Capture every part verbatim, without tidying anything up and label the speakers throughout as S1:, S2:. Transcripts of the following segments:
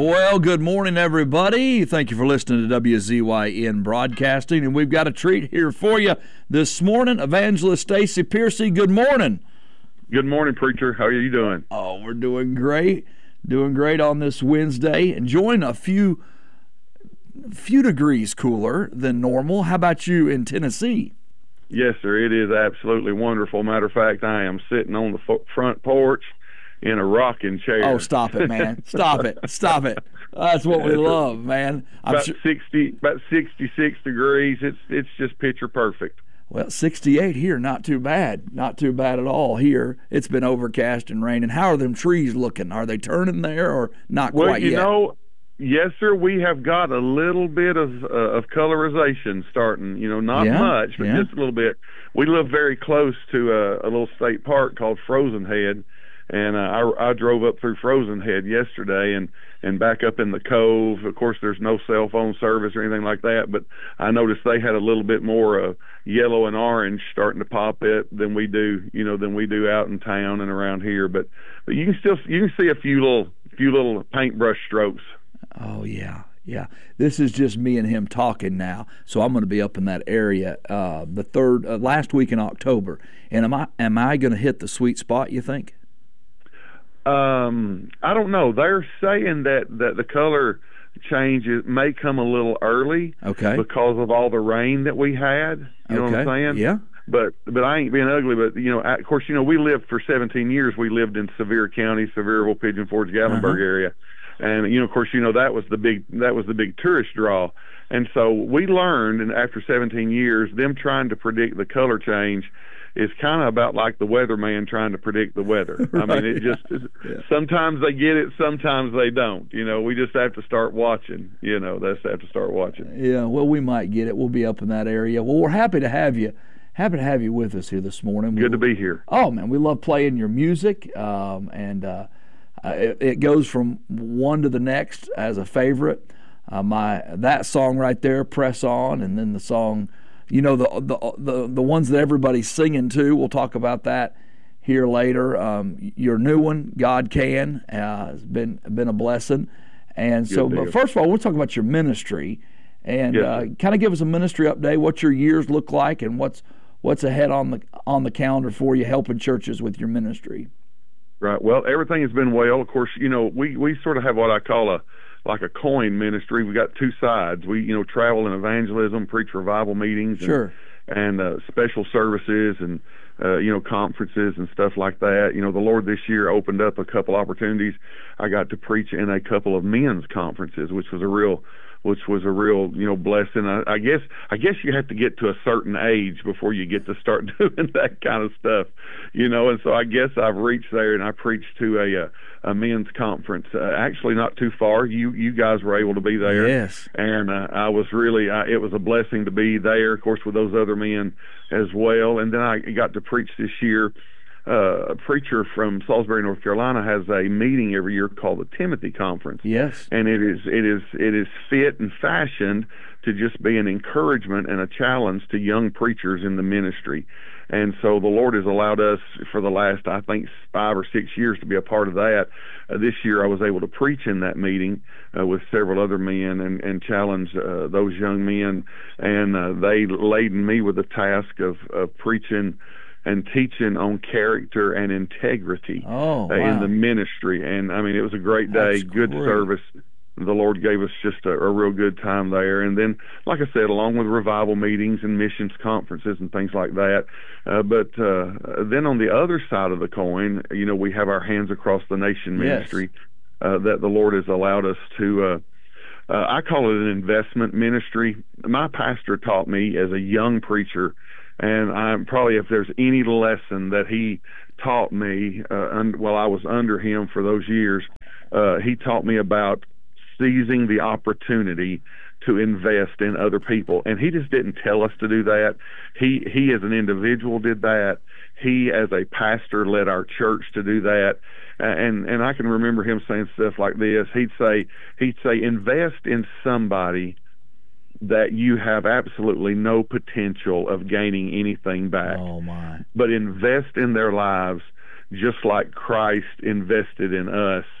S1: Well, good morning, everybody. Thank you for listening to W Z Y N Broadcasting, and we've got a treat here for you this morning. Evangelist Stacy Piercy, good morning.
S2: Good morning, preacher. How are you doing?
S1: Oh, we're doing great. Doing great on this Wednesday. Enjoying a few, few degrees cooler than normal. How about you in Tennessee?
S2: Yes, sir. It is absolutely wonderful. Matter of fact, I am sitting on the f- front porch in a rocking chair.
S1: Oh, stop it, man. Stop it. Stop it. That's what we love, man. I'm
S2: about
S1: sure-
S2: sixty, about sixty-six degrees. It's it's just picture perfect.
S1: Well, sixty-eight here, not too bad. Not too bad at all here. It's been overcast and raining. How are them trees looking? Are they turning there or not
S2: well,
S1: quite
S2: you
S1: yet?
S2: know, yes, sir. We have got a little bit of uh, of colorization starting. You know, not
S1: Yeah,
S2: much, but
S1: yeah.
S2: just a little bit. We live very close to a, a little state park called Frozen Head. And uh, I, I drove up through Frozen Head yesterday and, and back up in the cove. Of course, there's no cell phone service or anything like that, but I noticed they had a little bit more uh, yellow and orange starting to pop it than we do, you know, than we do out in town and around here. But but you can still you can see a few little few little paintbrush strokes.
S1: Oh yeah, yeah. This is just me and him talking now. So I'm going to be up in that area uh, the third uh, last week in October. And am I am I going to hit the sweet spot? You think?
S2: Um, I don't know. They're saying that, that the color changes may come a little early,
S1: Okay.
S2: because of all the rain that we had. You know what I'm
S1: Okay.
S2: saying?
S1: Yeah.
S2: But but I ain't being ugly. But you know, of course, you know, we lived for seventeen years. We lived in Sevier County, Sevierville, Pigeon Forge, Gatlinburg
S1: Uh-huh.
S2: area, and you know, of course, you know that was the big that was the big tourist draw. And so we learned, and after seventeen years, them trying to predict the color change is kind of about like the weatherman trying to predict the weather. I mean, it just
S1: Yeah.
S2: sometimes they get it, sometimes they don't. You know, we just have to start watching. You know, that's have to start watching.
S1: Yeah. Well, we might get it. We'll be up in that area. Well, we're happy to have you. Happy to have you with us here this morning.
S2: Good
S1: We-
S2: to be here.
S1: Oh man, we love playing your music, um, and uh, uh, it, it goes from one to the next as a favorite. Uh, my that song right there, "Press On," and then the song, you know, the the the, the ones that everybody's singing to. We'll talk about that here later. Um, your new one, "God Can," uh, has been been a blessing. And so,
S2: Good
S1: but
S2: deal.
S1: first of all, we'll talk about your ministry, and
S2: Yes,
S1: uh,
S2: sir.
S1: kind of give us a ministry update. What your years look like, and what's what's ahead on the on the calendar for you helping churches with your ministry.
S2: Right. Well, everything has been well. Of course, you know, we, we sort of have what I call a like a coin ministry. We got two sides. We, you know, travel and evangelism, preach revival meetings, and,
S1: Sure.
S2: and uh, special services, and uh, you know, conferences and stuff like that. You know, the Lord this year opened up a couple opportunities. I got to preach in a couple of men's conferences, which was a real which was a real, you know, blessing. I, I guess I guess you have to get to a certain age before you get to start doing that kind of stuff, you know. And so I guess I've reached there, and I preached to a a, a men's conference, uh, actually not too far. You you guys were able to be there,
S1: Yes.
S2: and uh, I was really I, it was a blessing to be there, of course, with those other men as well. And then I got to preach this year. Uh, a preacher from Salisbury, North Carolina, has a meeting every year called the Timothy Conference.
S1: Yes.
S2: And it is it is it is fit and fashioned to just be an encouragement and a challenge to young preachers in the ministry. And so the Lord has allowed us for the last, I think, five or six years to be a part of that. Uh, this year I was able to preach in that meeting uh, with several other men and, and challenge uh, those young men. And uh, they laden me with the task of, of preaching and teaching on character and integrity
S1: Oh,
S2: uh,
S1: wow.
S2: in the ministry. And I mean, it was a great day,
S1: That's
S2: good
S1: great.
S2: service. The Lord gave us just a, a real good time there. And then, like I said, along with revival meetings and missions conferences and things like that. Uh, but uh, then on the other side of the coin, you know, we have our Hands Across the Nation
S1: Yes.
S2: ministry uh, that the Lord has allowed us to uh, uh, I call it an investment ministry. My pastor taught me as a young preacher, and I'm probably, if there's any lesson that he taught me uh, un- while I was under him for those years, uh, he taught me about seizing the opportunity to invest in other people. And he just didn't tell us to do that. He he as an individual did that. He as a pastor led our church to do that. And and I can remember him saying stuff like this. He'd say he'd say invest in somebody that you have absolutely no potential of gaining anything back.
S1: Oh my.
S2: But invest in their lives just like Christ invested in us.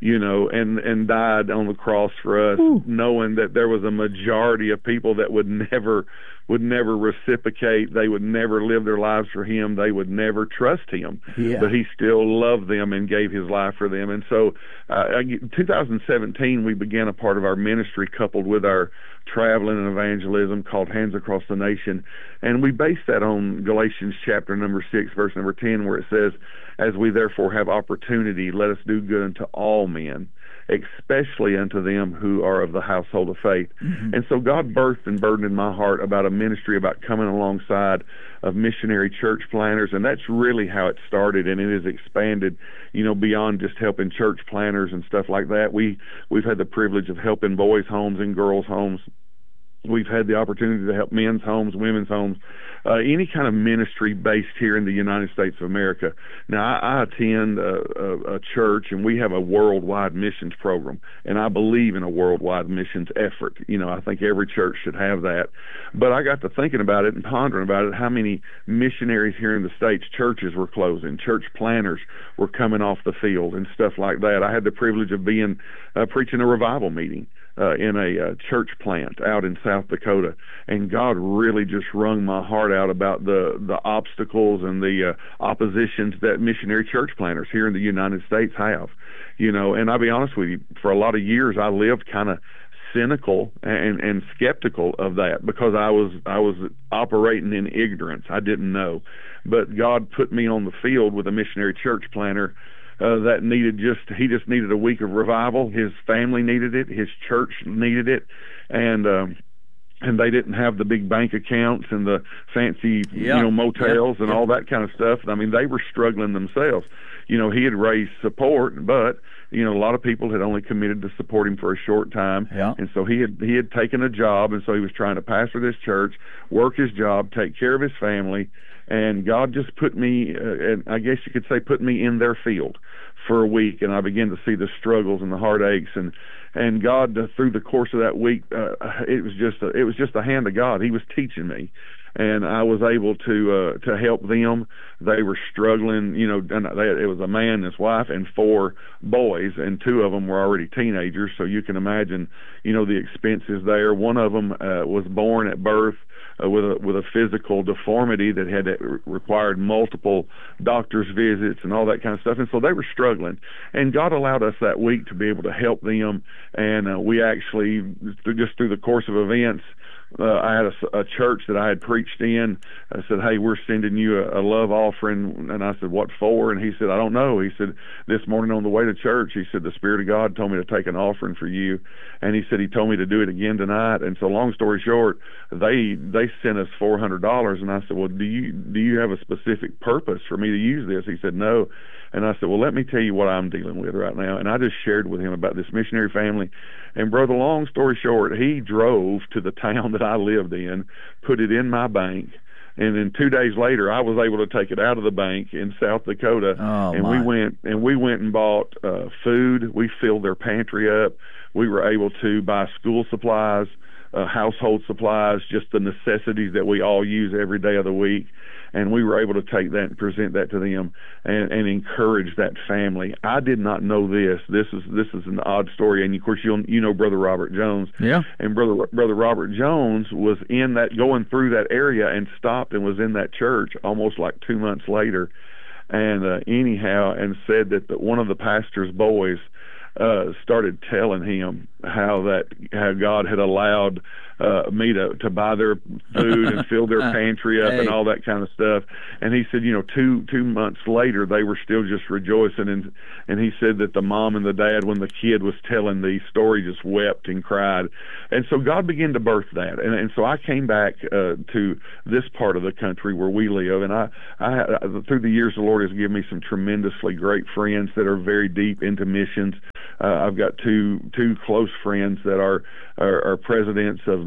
S2: you know, and, and died on the cross for us, Ooh. knowing that there was a majority of people that would never would never reciprocate. They would never live their lives for him. They would never trust him.
S1: Yeah.
S2: But he still loved them and gave his life for them. And so uh, in two thousand seventeen, we began a part of our ministry coupled with our traveling and evangelism called Hands Across the Nation. And we based that on Galatians chapter number six, verse number ten, where it says, as we therefore have opportunity, let us do good unto all men, especially unto them who are of the household of faith. Mm-hmm. And so God birthed and burdened in my heart about a ministry, about coming alongside of missionary church planners, and that's really how it started, and it has expanded, you know, beyond just helping church planners and stuff like that. We, we've had the privilege of helping boys' homes and girls' homes. We've had the opportunity to help men's homes, women's homes, uh, any kind of ministry based here in the United States of America. Now, I, I attend a, a, a church, and we have a worldwide missions program, and I believe in a worldwide missions effort. You know, I think every church should have that. But I got to thinking about it and pondering about it, how many missionaries here in the States, churches were closing, church planners were coming off the field and stuff like that. I had the privilege of being uh, preaching a revival meeting Uh, in a uh, church plant out in South Dakota, and God really just wrung my heart out about the the obstacles and the uh, oppositions that missionary church planters here in the United States have. You know, and I'll be honest with you, for a lot of years I lived kind of cynical and, and skeptical of that, because I was I was operating in ignorance. I didn't know, but God put me on the field with a missionary church planter Uh, that needed just, he just needed a week of revival. His family needed it. His church needed it. And, um, and they didn't have the big bank accounts and the fancy, yeah. you know, motels yeah. and yeah. all that kind of stuff. I mean, they were struggling themselves. You know, he had raised support, but, you know, a lot of people had only committed to support him for a short time.
S1: Yeah.
S2: And so he had, he had taken a job, and so he was trying to pastor this church, work his job, take care of his family. And God just put me, uh, and I guess you could say, put me in their field for a week, and I began to see the struggles and the heartaches, and and God uh, through the course of that week, uh, it was just a, it was just the hand of God. He was teaching me, and I was able to uh, to help them. They were struggling, you know. And they, it was a man, his wife, and four boys, and two of them were already teenagers. So you can imagine, you know, the expenses there. One of them uh, was born at birth Uh, with a with a physical deformity that had uh, required multiple doctor's visits and all that kind of stuff, and so they were struggling. And God allowed us that week to be able to help them, and uh, we actually, just through the course of events, uh, I had a, a church that I had preached in. I said, "Hey, we're sending you a, a love offering," and I said, "What for?" And he said, "I don't know." He said, "This morning on the way to church," he said, "the Spirit of God told me to take an offering for you," and he said he told me to do it again tonight. And so, long story short, they they sent us four hundred dollars, and I said, "Well, do you do you have a specific purpose for me to use this?" He said, "No." And I said, "Well, let me tell you what I'm dealing with right now." And I just shared with him about this missionary family. And brother, long story short, he drove to the town that I lived in, put it in my bank, and then two days later, I was able to take it out of the bank in South Dakota,
S1: oh,
S2: and
S1: my.
S2: we went and we went and bought uh, food. We filled their pantry up. We were able to buy school supplies, uh, household supplies, just the necessities that we all use every day of the week. And we were able to take that and present that to them and, and encourage that family. I did not know this. This is this is an odd story. And of course, you you know Brother Robert Jones.
S1: Yeah.
S2: And brother Brother Robert Jones was in that, going through that area, and stopped and was in that church almost like two months later. And uh, anyhow, and said that the, one of the pastor's boys uh, started telling him how that how God had allowed uh, me to, to buy their food and fill their pantry up hey. and all that kind of stuff. And he said, you know, two two months later, they were still just rejoicing. And and he said that the mom and the dad, when the kid was telling the story, just wept and cried. And so God began to birth that. And, and so I came back uh, to this part of the country where we live. And I, I, through the years, the Lord has given me some tremendously great friends that are very deep into missions. Uh, I've got two two close friends that are, are, are presidents of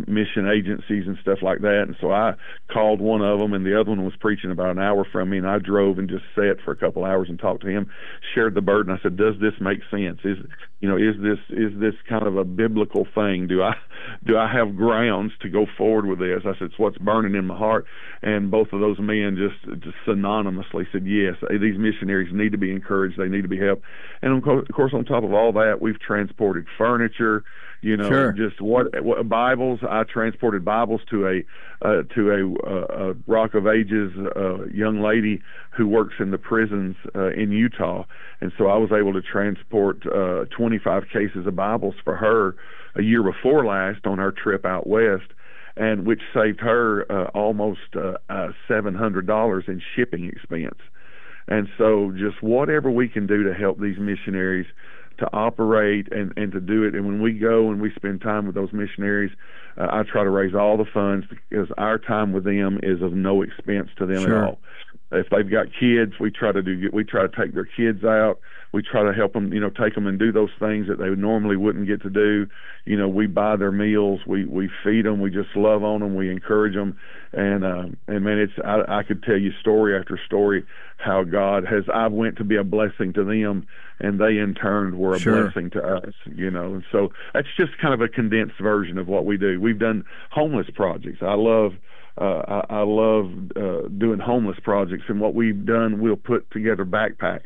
S2: mission agencies and stuff like that. And so I called one of them, and the other one was preaching about an hour from me, and I drove and just sat for a couple hours and talked to him, shared the burden. I said, does this make sense? Is, you know, is this, is this kind of a biblical thing? Do I, do I have grounds to go forward with this? I said, it's what's burning in my heart. And both of those men just, just synonymously said, yes, these missionaries need to be encouraged. They need to be helped. And of course, on top of all that, we've transported furniture, you know,
S1: sure.
S2: just what, what Bibles. I transported Bibles to a uh, to a, uh, a Rock of Ages uh, young lady who works in the prisons uh, in Utah, and so I was able to transport uh, twenty-five cases of Bibles for her a year before last on our trip out west, and which saved her uh, almost uh, uh, seven hundred dollars in shipping expense. And so, just whatever we can do to help these missionaries to operate and, and to do it. And when we go and we spend time with those missionaries, uh, I try to raise all the funds because our time with them is of no expense to them
S1: sure.
S2: at all. If they've got kids, we try to do. We try to take their kids out. We try to help them, you know, take them and do those things that they normally wouldn't get to do. You know, we buy their meals. We we feed them. We just love on them. We encourage them. And uh, and man, it's I, I could tell you story after story how God has. I went to be a blessing to them, and they in turn were a
S1: sure.
S2: blessing to us. You know, and so that's just kind of a condensed version of what we do. We've done homeless projects. I love. Uh, I, I love uh, doing homeless projects, and what we've done, we'll put together backpacks,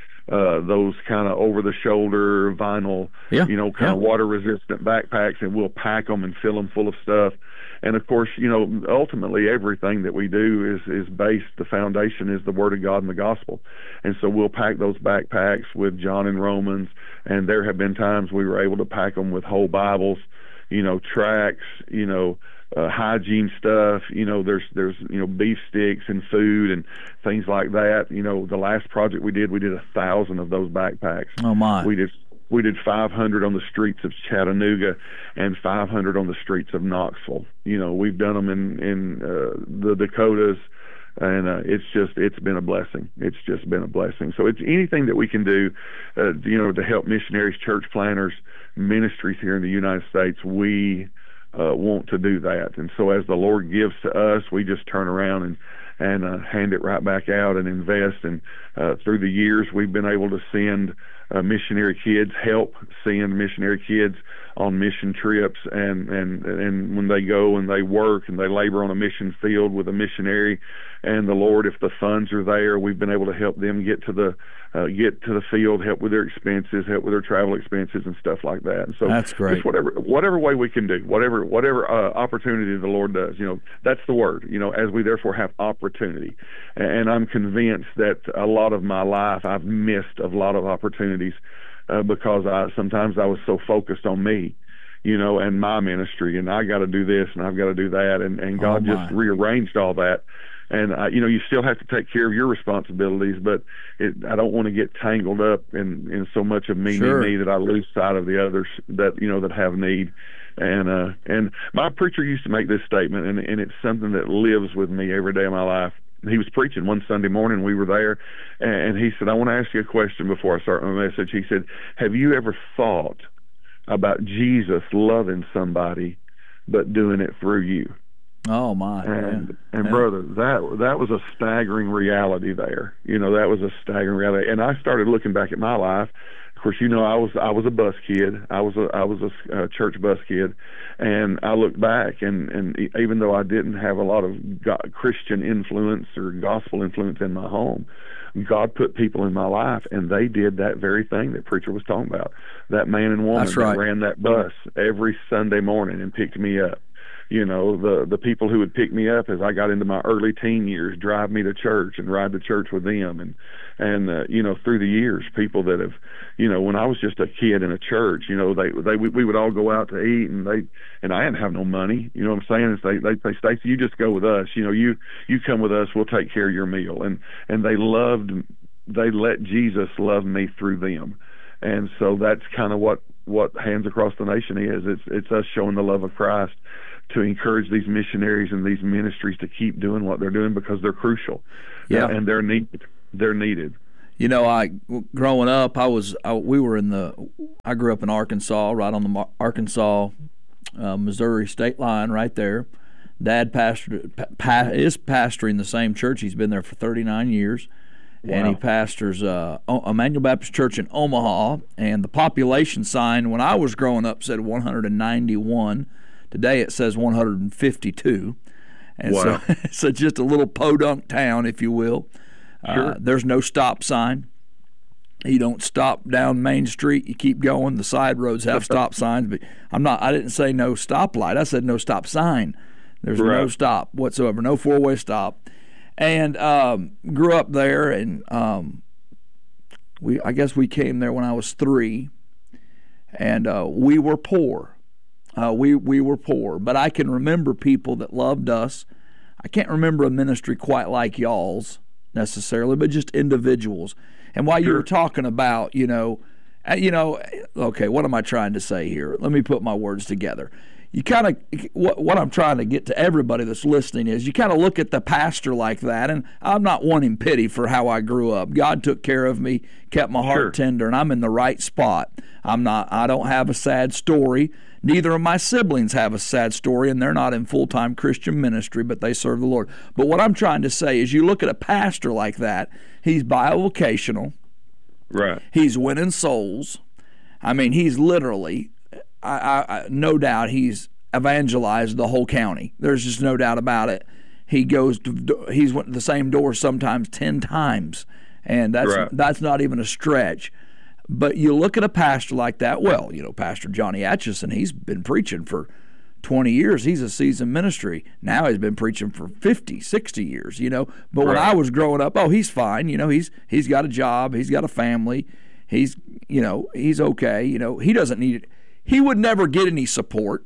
S2: uh, those kind of over-the-shoulder vinyl,
S1: yeah.
S2: you know, kind
S1: yeah.
S2: of water-resistant backpacks, and we'll pack them and fill them full of stuff. And of course, you know, ultimately everything that we do is is based. The foundation is the Word of God and the Gospel, and so we'll pack those backpacks with John and Romans. And there have been times we were able to pack them with whole Bibles, you know, tracts, you know. Uh, hygiene stuff, you know, there's, there's, you know, beef sticks and food and things like that. You know, the last project we did, we did a thousand of those backpacks.
S1: Oh my.
S2: We did, we did five hundred on the streets of Chattanooga and five hundred on the streets of Knoxville. You know, we've done them in, in, uh, the Dakotas, and, uh, it's just, it's been a blessing. It's just been a blessing. So it's anything that we can do, uh, you know, to help missionaries, church planners, ministries here in the United States. We, Uh, want to do that. And so as the Lord gives to us, we just turn around and, and uh, hand it right back out and invest. And uh, through the years, we've been able to send uh, missionary kids, help send missionary kids on mission trips. And, and, and when they go and they work and they labor on a mission field with a missionary, and the Lord, if the funds are there, we've been able to help them get to the uh, get to the field, help with their expenses, help with their travel expenses and stuff like that. And so
S1: that's great.
S2: Just whatever whatever way we can do, whatever whatever uh, opportunity the Lord does, you know, that's the word. You know, as we therefore have opportunity, and I'm convinced that a lot of my life I've missed a lot of opportunities uh, because I sometimes I was so focused on me, you know, and my ministry, and I got to do this and I've got to do that, and and God
S1: oh
S2: just rearranged all that. And, uh, you know, you still have to take care of your responsibilities, but it, I don't want to get tangled up in, in so much of me,
S1: sure.
S2: me, me, that I lose sight of the others that, you know, that have need. And uh, and my preacher used to make this statement, and, and it's something that lives with me every day of my life. He was preaching one Sunday morning. We were there, and he said, I want to ask you a question before I start my message. He said, have you ever thought about Jesus loving somebody but doing it through you?
S1: Oh my!
S2: And
S1: yeah.
S2: and
S1: yeah.
S2: brother, that that was a staggering reality there. You know, that was a staggering reality. And I started looking back at my life. Of course, you know, I was I was a bus kid. I was a I was a uh, church bus kid, and I look back, and and even though I didn't have a lot of God, Christian influence or gospel influence in my home, God put people in my life, and they did that very thing that preacher was talking about. That man and woman
S1: That's right.
S2: that ran that bus every Sunday morning and picked me up. You know, the the people who would pick me up as I got into my early teen years, drive me to church and ride to church with them. And, and uh, you know, through the years, people that have, you know, when I was just a kid in a church, you know, they, they we, we would all go out to eat, and they, and I didn't have no money. You know what I'm saying? And they, they say, Stacy, you just go with us. You know, you, you come with us, we'll take care of your meal. And, and they loved, they let Jesus love me through them. And so that's kind of what, what Hands Across the Nation is. It's, it's us showing the love of Christ to encourage these missionaries and these ministries to keep doing what they're doing, because they're crucial.
S1: Yeah.
S2: And they're needed. They're needed.
S1: You know, I growing up, I was I, we were in the I grew up in Arkansas, right on the Arkansas uh, Missouri state line right there. Dad pastor, pa, is pastoring the same church. He's been there for thirty-nine years. Wow. And he pastors uh, Emmanuel Baptist Church in Omaha. And the population sign when I was growing up said one hundred ninety-one. Today it says one hundred fifty-two. And wow. so it's so just a little podunk town, if you will. Sure. Uh, there's no stop sign. You don't stop down Main Street. You keep going. The side roads have stop signs, but I'm not. I didn't say no stoplight. I said no stop sign. There's right. no stop whatsoever. No four-way stop. And um, grew up there, and um, we. I guess we came there when I was three, and uh, we were poor. Uh, we we were poor, but I can remember people that loved us. I can't remember a ministry quite like y'all's necessarily, but just individuals. And while you were talking about, you know, you know, okay, what am I trying to say here? Let me put my words together. You kind of, what, what I'm trying to get to everybody that's listening is you kind of look at the pastor like that, and I'm not wanting pity for how I grew up. God took care of me, kept my heart sure. tender, and I'm in the right spot. I'm not, I don't have a sad story. Neither of my siblings have a sad story, and they're not in full-time Christian ministry, but they serve the Lord. But what I'm trying to say is you look at a pastor like that, he's bivocational.
S2: Right.
S1: He's winning souls. I mean, he's literally, I, I, I, no doubt he's evangelized the whole county. There's just no doubt about it. He goes to, he's went to the same door sometimes ten times, and that's right. that's not even a stretch. But you look at a pastor like that, well, you know, Pastor Johnny Atchison, he's been preaching for twenty years. He's a seasoned ministry. Now he's been preaching for fifty, sixty years, you know. But right. when I was growing up, oh, he's fine. You know, he's he's got a job. He's got a family. He's, you know, he's okay. You know, he doesn't need it. He would never get any support.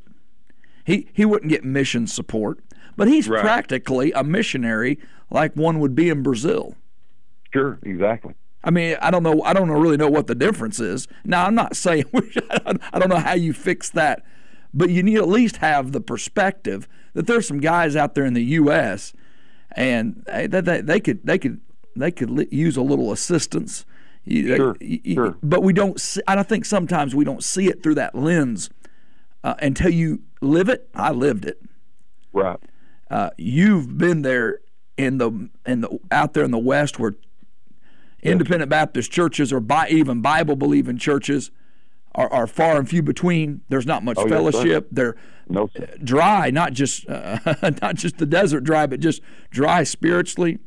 S1: He, he wouldn't get mission support. But he's right. practically a missionary like one would be in Brazil.
S2: Sure, exactly.
S1: I mean, I don't know. I don't really know what the difference is. Now, I'm not saying I don't know how you fix that, but you need to at least have the perspective that there's some guys out there in the U S and they, they, they could they could they could use a little assistance.
S2: Sure,
S1: you,
S2: sure.
S1: But we don't. See, I don't think sometimes we don't see it through that lens uh, until you live it. I lived it.
S2: Right.
S1: Uh, you've been there in the in the out there in the West where independent Baptist churches or by, even Bible-believing churches are, are far and few between. There's not much oh, fellowship. Yes, They're
S2: no,
S1: dry, not just uh, not just the desert dry, but just dry spiritually.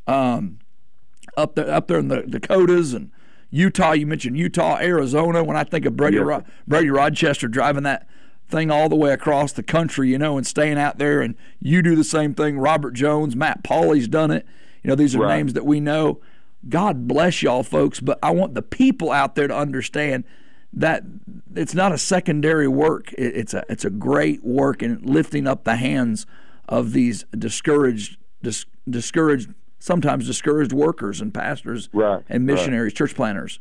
S1: Um, up there, up there in the Dakotas and Utah, you mentioned Utah, Arizona. When I think of Brady, yes. Ro- Brady Rochester driving that thing all the way across the country, you know, and staying out there, and you do the same thing. Robert Jones, Matt Pauley's done it. You know, these are right. names that we know. God bless y'all folks, but I want the people out there to understand that it's not a secondary work. It's a it's a great work in lifting up the hands of these discouraged, dis, discouraged, sometimes discouraged workers and pastors
S2: right.
S1: and missionaries,
S2: right.
S1: church planners.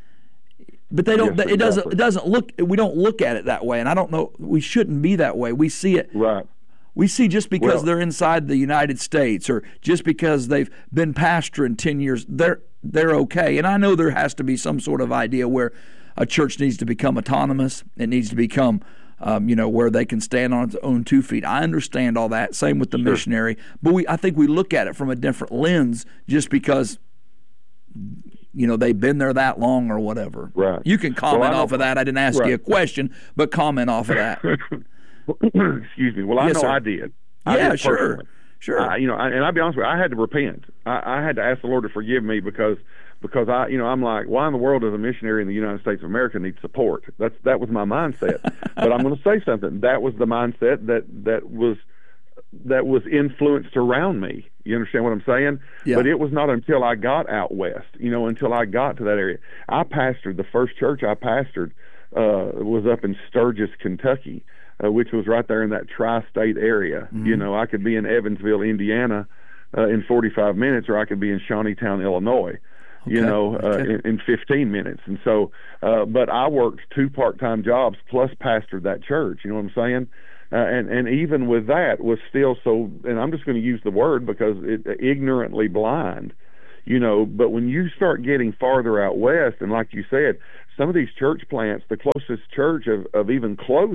S1: But they don't.
S2: Yes,
S1: it doesn't.
S2: exactly.
S1: It doesn't look. We don't look at it that way, and I don't know. We shouldn't be that way. We see it.
S2: Right.
S1: We see just because
S2: well,
S1: they're inside the United States or just because they've been pastoring ten years, they're they're okay. And I know there has to be some sort of idea where a church needs to become autonomous. It needs to become, um, you know, where they can stand on its own two feet. I understand all that. Same with the
S2: sure.
S1: missionary. But we, I think we look at it from a different lens just because, you know, they've been there that long or whatever.
S2: Right.
S1: You can comment
S2: well,
S1: off of that. I didn't ask
S2: right.
S1: you a question, but comment off of that.
S2: Excuse me. Well, I
S1: yes,
S2: know
S1: sir.
S2: I did. I
S1: yeah,
S2: did
S1: sure.
S2: personally.
S1: Sure.
S2: Uh, you know, I, and I'll be honest with you, I had to repent. I, I had to ask the Lord to forgive me because because I, you know, I'm like, why in the world does a missionary in the United States of America need support? That's that was my mindset. But I'm going to say something. That was the mindset that that was that was influenced around me. You understand what I'm saying?
S1: Yeah.
S2: But it was not until I got out west, you know, until I got to that area. I pastored the first church I pastored uh, was up in Sturgis, Kentucky. Uh, which was right there in that tri-state area. Mm-hmm. You know, I could be in Evansville, Indiana, uh, in forty-five minutes, or I could be in Shawneetown, Illinois, okay. you know, uh,
S1: okay.
S2: in, in fifteen minutes. And so, uh, but I worked two part-time jobs plus pastored that church. You know what I'm saying? Uh, and and even with that, was still so. And I'm just going to use the word because it uh, ignorantly blind. You know, but when you start getting farther out west, and like you said, some of these church plants, the closest church of, of even close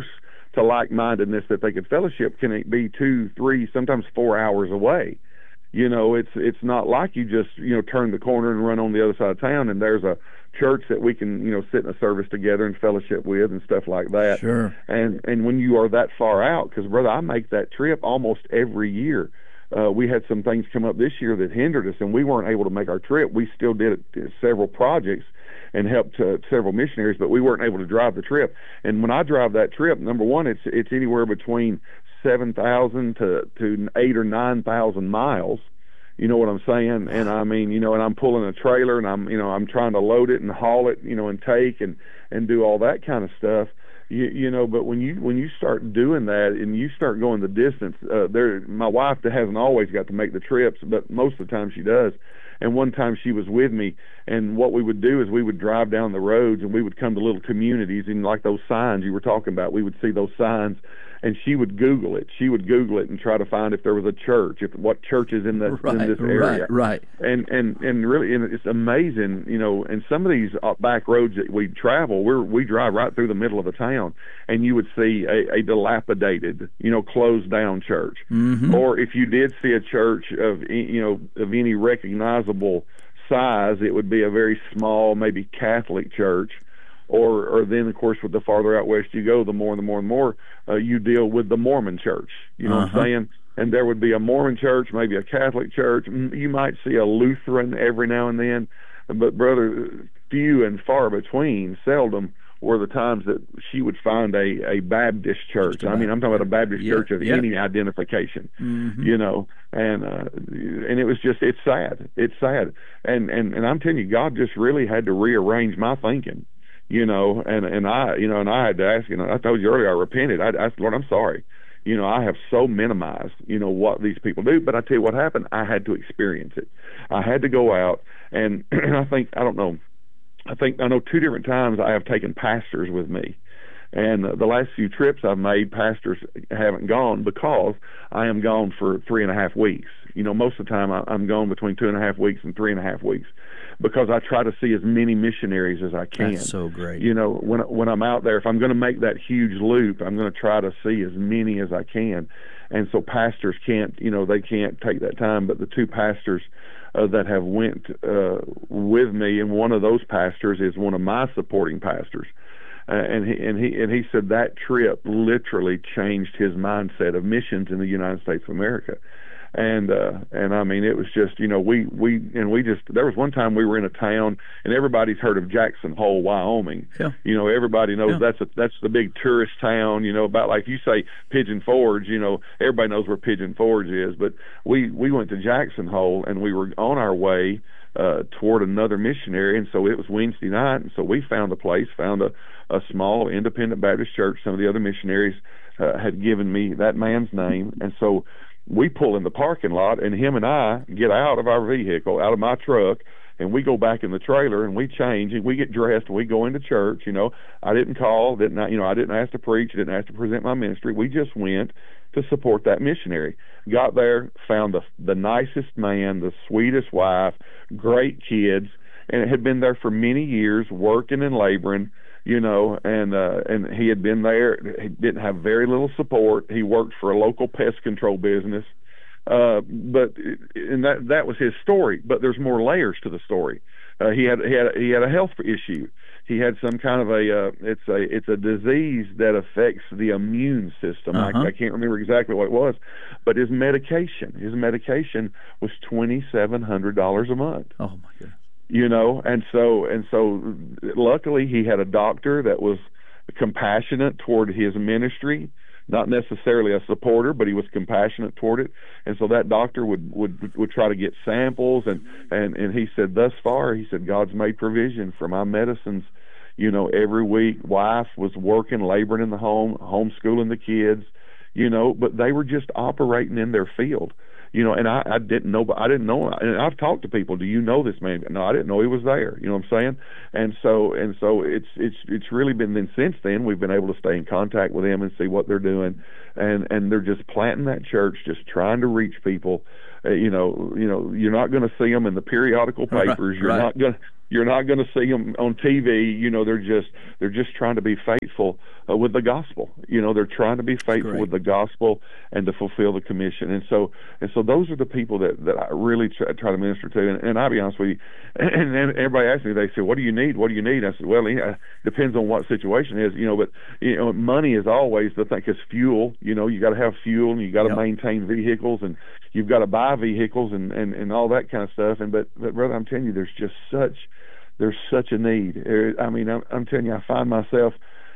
S2: to like-mindedness that they could fellowship can be two, three, sometimes four hours away. You know, it's it's not like you just, you know, turn the corner and run on the other side of town and there's a church that we can, you know, sit in a service together and fellowship with and stuff like that.
S1: Sure.
S2: And and when you are that far out, because, brother, I make that trip almost every year. Uh, we had some things come up this year that hindered us, and we weren't able to make our trip. We still did several projects and helped uh, several missionaries, but we weren't able to drive the trip. And when I drive that trip, number one, it's it's anywhere between seven thousand to to eight or nine thousand miles. You know what I'm saying? And I mean, you know, and I'm pulling a trailer, and I'm, you know, I'm trying to load it and haul it, you know, and take and and do all that kind of stuff. You, you know, but when you when you start doing that and you start going the distance, uh, there, my wife hasn't always got to make the trips, but most of the time she does. And one time she was with me, and what we would do is we would drive down the roads, and we would come to little communities, and like those signs you were talking about, we would see those signs, and she would Google it. She would Google it and try to find if there was a church, if what church is in, the,
S1: right,
S2: in this area.
S1: Right, right.
S2: And, and, and really, and it's amazing, you know, and some of these back roads that we travel, we're, we drive right through the middle of the town, and you would see a, a dilapidated, you know, closed down church.
S1: Mm-hmm.
S2: Or if you did see a church of, you know, of any recognizable size, it would be a very small, maybe Catholic church. Or, or then, of course, with the farther out west you go, the more and the more and more uh, you deal with the Mormon church. You know uh-huh. what I'm saying? And there would be a Mormon church, maybe a Catholic church. You might see a Lutheran every now and then. But, brother, few and far between, seldom were the times that she would find a, a Baptist church. I mean, I'm talking about a Baptist
S1: yeah,
S2: church of
S1: yeah.
S2: any identification,
S1: mm-hmm.
S2: you know. And uh, and it was just, it's sad. It's sad. And, and, and I'm telling you, God just really had to rearrange my thinking. You know, and, and I, you know, and I had to ask, you know, I told you earlier, I repented. I asked, Lord, I'm sorry. You know, I have so minimized, you know, what these people do. But I tell you what happened. I had to experience it. I had to go out, and I think, I don't know, I think, I know two different times I have taken pastors with me. And uh, the last few trips I've made, pastors haven't gone because I am gone for three and a half weeks. You know, most of the time I, I'm gone between two and a half weeks and three and a half weeks. Because I try to see as many missionaries as I can.
S1: That's so great.
S2: You know, when when I'm out there, if I'm going to make that huge loop, I'm going to try to see as many as I can. And so pastors can't, you know, they can't take that time. But the two pastors uh, that have went uh, with me, and one of those pastors is one of my supporting pastors. Uh, and he and he and he said that trip literally changed his mindset of missions in the United States of America. And uh and I mean, it was just, you know, we we and we just, there was one time we were in a town, and everybody's heard of Jackson Hole, Wyoming.
S1: Yeah.
S2: You know, everybody knows
S1: yeah.
S2: that's a, that's the big tourist town, you know, about like you say Pigeon Forge, you know, everybody knows where Pigeon Forge is. But we we went to Jackson Hole, and we were on our way uh toward another missionary, and so it was Wednesday night, and so we found a place, found a, a small independent Baptist church. Some of the other missionaries uh, had given me that man's name, and so we pull in the parking lot, and him and I get out of our vehicle, out of my truck, and we go back in the trailer, and we change, and we get dressed, and we go into church. You know, I didn't call, didn't, you know, I didn't ask to preach, didn't ask to present my ministry. We just went to support that missionary. Got there, found the the nicest man, the sweetest wife, great kids, and had been there for many years, working and laboring. You know, and uh, and he had been there. He didn't have very little support. He worked for a local pest control business, uh, but and that that was his story. But there's more layers to the story. Uh, he had he had he had a health issue. He had some kind of a uh, it's a it's a disease that affects the immune system. Uh-huh. I, I can't remember exactly what it was, but his medication his medication was twenty seven hundred dollars a month.
S1: Oh my goodness.
S2: You know, and so and so luckily he had a doctor that was compassionate toward his ministry, not necessarily a supporter, but he was compassionate toward it. And so that doctor would would would try to get samples, and and and he said, thus far, he said, God's made provision for my medicines, you know, every week. Wife was working, laboring in the home, homeschooling the kids, you know, but they were just operating in their field. You know, and I, I didn't know, I didn't know, and I've talked to people, do you know this man? No, I didn't know he was there. You know what I'm saying? And so, and so it's, it's, it's really been then since then, we've been able to stay in contact with them and see what they're doing. And, and they're just planting that church, just trying to reach people. Uh, you know, you know, you're not going to see them in the periodical papers.
S1: Right,
S2: you're
S1: right.
S2: not going to, You're not going to see them on T V. You know, they're just they're just trying to be faithful uh, with the gospel. You know, they're trying to be faithful with the gospel and to fulfill the commission. And so and so those are the people that, that I really try, try to minister to. And, and I'll be honest with you, and, and everybody asks me, they say, "What do you need? What do you need?" I said, "Well, it uh, depends on what situation is. You know, but you know, money is always the thing. Because fuel. You know, you got to have fuel, and you got to yep. maintain vehicles, and you've got to buy vehicles, and, and, and all that kind of stuff. And but but brother, I'm telling you, there's just such there's such a need. I mean, I'm, I'm telling you, I find myself,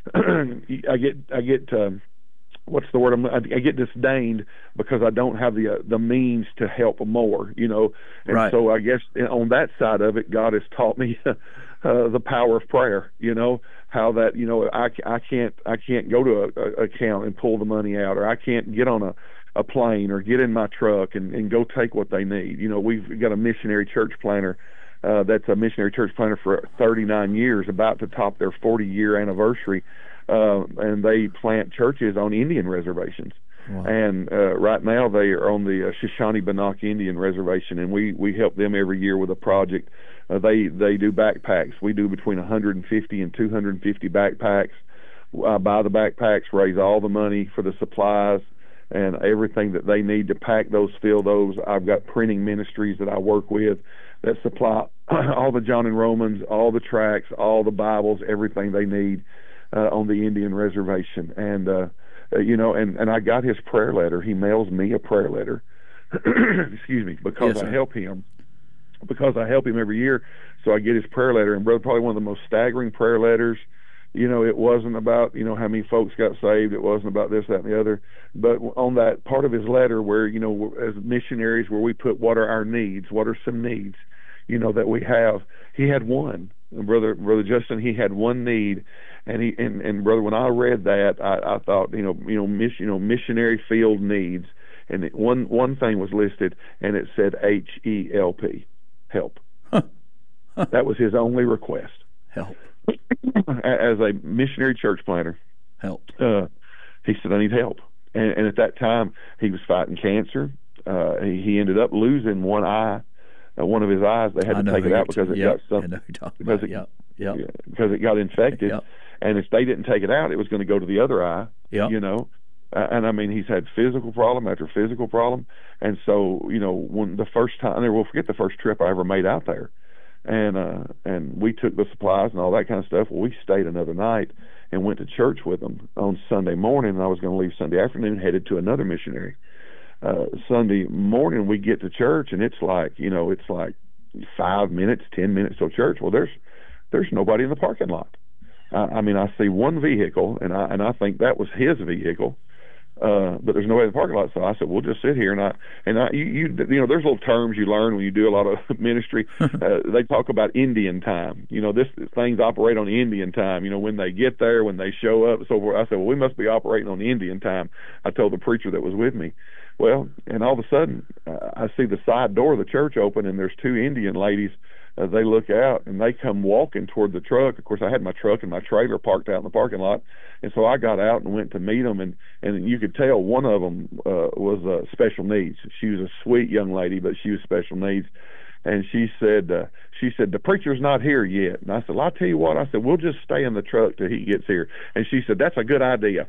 S2: I get I get. Um, what's the word? I'm, I get disdained because I don't have the uh, the means to help more, you know. And
S1: right.
S2: so I guess on that side of it, God has taught me uh, the power of prayer. You know, how that you know I, I can't I can't go to a, a account and pull the money out, or I can't get on a, a plane or get in my truck and, and go take what they need. You know, we've got a missionary church planner. Uh, that's a missionary church planner for thirty-nine years, about to top their forty-year anniversary. Uh, and they plant churches on Indian reservations. Wow. And uh, right now they are on the uh, Shoshone-Bannock Indian Reservation, and we, we help them every year with a project. Uh, they they do backpacks. We do between one hundred fifty and two hundred fifty backpacks. I buy the backpacks, raise all the money for the supplies and everything that they need to pack those, fill those. I've got printing ministries that I work with that supply all the John and Romans, all the tracts, all the Bibles, everything they need. Uh, on the Indian reservation, and uh, uh, you know, and, and I got his prayer letter. He mails me a prayer letter. Excuse me, because
S1: yes,
S2: I help him, because I help him every year. So I get his prayer letter, and brother, probably one of the most staggering prayer letters. You know, it wasn't about you know how many folks got saved. It wasn't about this, that, and the other. But on that part of his letter, where you know, as missionaries, where we put what are our needs, what are some needs, you know, that we have. He had one, brother, brother Justin. He had one need. And he and, and brother, when I read that, I, I thought, you know, you know, miss, you know, missionary field needs, and it, one one thing was listed, and it said H E L P, help. Huh. Huh. That was his only request.
S1: Help.
S2: As a missionary church planter,
S1: help.
S2: Uh, he said, I need help. And, and at that time, he was fighting cancer. Uh, he, he ended up losing one eye, uh, one of his eyes. They had
S1: I
S2: to take it out because it
S1: yep.
S2: got some, because it,
S1: yep. Yep.
S2: because it got infected.
S1: Yep.
S2: And if they didn't take it out, it was going to go to the other eye,
S1: yep.
S2: you know. Uh, and, I mean, he's had physical problem after physical problem. And so, you know, when the first time, I never will forget the first trip I ever made out there. And uh, and we took the supplies and all that kind of stuff. Well, we stayed another night and went to church with them on Sunday morning. And I was going to leave Sunday afternoon, headed to another missionary. Uh, Sunday morning, we get to church, and it's like, you know, it's like five minutes, ten minutes till church. Well, there's there's nobody in the parking lot. I mean, I see one vehicle, and I and I think that was his vehicle, uh, but there's nobody in the parking lot. So I said, "We'll just sit here." And I and I, you, you you know, there's little terms you learn when you do a lot of ministry. uh, they talk about Indian time. You know, this things operate on Indian time. You know, when they get there, when they show up. So I said, "Well, we must be operating on Indian time." I told the preacher that was with me. Well, and all of a sudden, uh, I see the side door of the church open, and there's two Indian ladies. Uh, they look out, and they come walking toward the truck. Of course, I had my truck and my trailer parked out in the parking lot, and so I got out and went to meet them, and, and you could tell one of them uh, was uh, special needs. She was a sweet young lady, but she was special needs. And she said, uh, she said, the preacher's not here yet. And I said, well, I'll tell you what. I said, we'll just stay in the truck till he gets here. And she said, that's a good idea.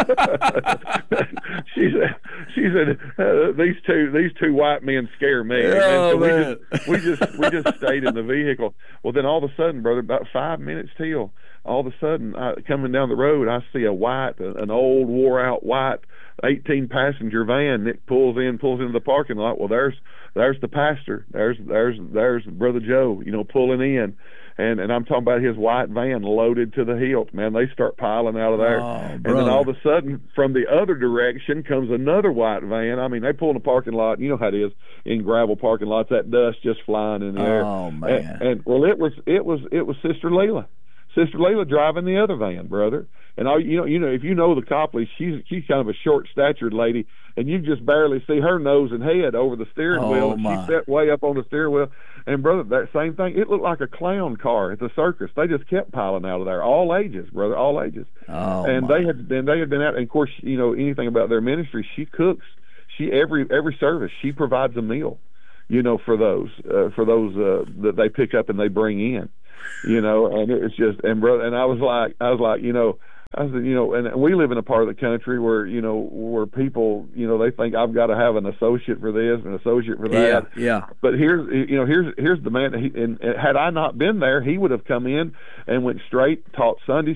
S2: she said, she said, uh, these two, these two white men scare me.
S1: Oh,
S2: and so
S1: man.
S2: we just, we just, we just stayed in the vehicle. Well, then all of a sudden, brother, about five minutes till, all of a sudden, I, coming down the road, I see a white, an old, wore-out white eighteen passenger van that pulls in, pulls into the parking lot. Well, there's, there's the pastor. There's, there's, there's Brother Joe, you know, pulling in. And, and I'm talking about his white van loaded to the hilt. Man, they start piling out of there.
S1: Oh,
S2: and then all of a sudden, from the other direction comes another white van. I mean, they pull in the parking lot. You know how it is in gravel parking lots, that dust just flying in the air.
S1: Oh, man.
S2: And, and well, it was, it was, it was Sister Leila. Sister Leila driving the other van, brother. And all you know, you know, if you know the Copleys, she's she's kind of a short-statured lady, and you just barely see her nose and head over the steering
S1: oh,
S2: wheel. And
S1: my.
S2: she sat way up on the steering wheel. And brother, that same thing, it looked like a clown car at the circus. They just kept piling out of there, all ages, brother, all ages.
S1: Oh,
S2: and
S1: my.
S2: they had been they had been out. And of course, you know anything about their ministry, she cooks. She every every service she provides a meal. you know, for those uh, for those uh, that they pick up and they bring in, you know, and it's just and brother, and I was like, I was like, you know. I said, you know, and we live in a part of the country where, you know, where people, you know, they think I've got to have an associate for this, an associate for that.
S1: Yeah, yeah.
S2: But here's, you know, here's here's the man. He, and, and had I not been there, he would have come in and went straight, taught Sunday